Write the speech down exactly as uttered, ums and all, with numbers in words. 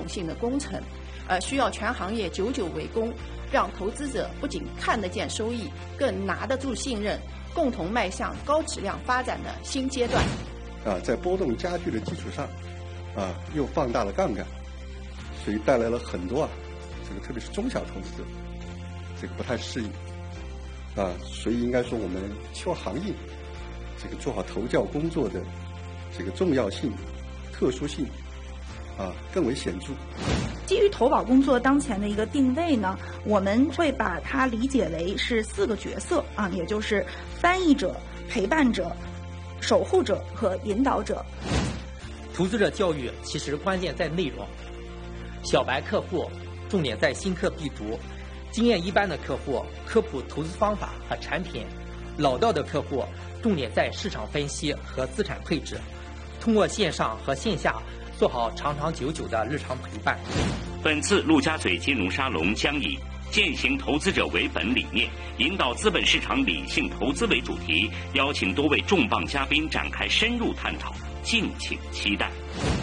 统性的工程，呃，需要全行业久久为功，让投资者不仅看得见收益，更拿得住信任，共同迈向高质量发展的新阶段。 啊，在波动加剧的基础上，啊，又放大了杠杆，所以带来了很多啊，这个特别是中小投资者，这个不太适应。啊，所以应该说我们期货行业这个做好投教工作的这个重要性、特殊性啊更为显著。 基于投保工作当前的一个定位呢，我们会把它理解为是四个角色啊，也就是翻译者、陪伴者、守护者和引导者。 投资者教育其实关键在内容，小白客户重点在新客必读，经验一般的客户科普投资方法和产品，老道的客户重点在市场分析和资产配置，通过线上和线下做好长长久久的日常陪伴。 本次陆家嘴金融沙龙将以践行投资者为本理念，引导资本市场理性投资为主题，邀请多位重磅嘉宾展开深入探讨，敬请期待。